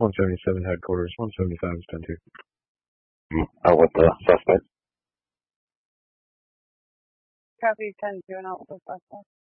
177 headquarters. 175 is 10-2. Out with the suspect. Copy 10-2 and out with the suspect.